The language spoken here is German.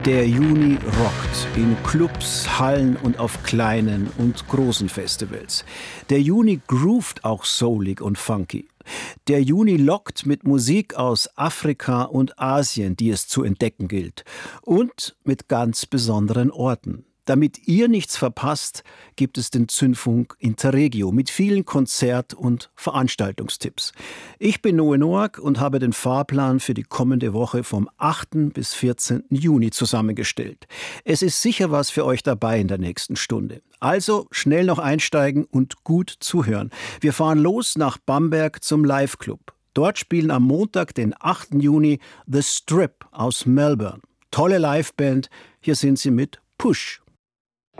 Der Juni rockt in Clubs, Hallen und auf kleinen und großen Festivals. Der Juni groovt auch soulig und funky. Der Juni lockt mit Musik aus Afrika und Asien, die es zu entdecken gilt. Und mit ganz besonderen Orten. Damit ihr nichts verpasst, gibt es den Zündfunk Interregio mit vielen Konzert- und Veranstaltungstipps. Ich bin Noe Noack und habe den Fahrplan für die kommende Woche vom 8. bis 14. Juni zusammengestellt. Es ist sicher was für euch dabei in der nächsten Stunde. Also schnell noch einsteigen und gut zuhören. Wir fahren los nach Bamberg zum Live-Club. Dort spielen am Montag, den 8. Juni, The Strip aus Melbourne. Tolle Liveband. Hier sind sie mit Push.